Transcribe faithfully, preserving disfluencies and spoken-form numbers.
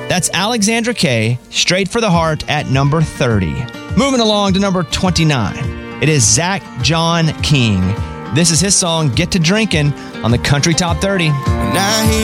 That's Alexandra Kay, Straight for the Heart at number thirty. Moving along to number twenty-nine. It is Zach John King. This is his song, Get to Drinkin', on the Country Top thirty. Now